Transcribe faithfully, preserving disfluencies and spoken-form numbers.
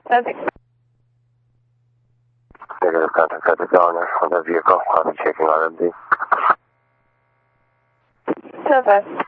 Perfect. Negative contact at the owner of the vehicle. I'll be checking R M D. Perfect.